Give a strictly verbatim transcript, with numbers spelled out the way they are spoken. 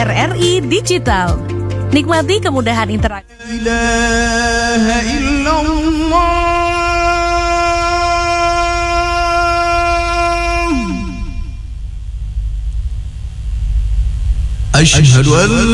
R R I Digital. Nikmati kemudahan interaksi. Asyhadu an